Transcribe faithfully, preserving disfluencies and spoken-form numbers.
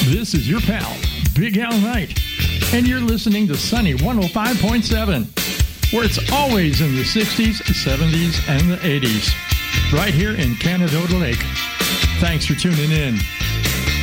This is your pal, Big Al Knight, and you're listening to Sunny one oh five point seven, where it's always in the sixties, seventies, and the eighties, right here in Canadota Lake. Thanks for tuning in.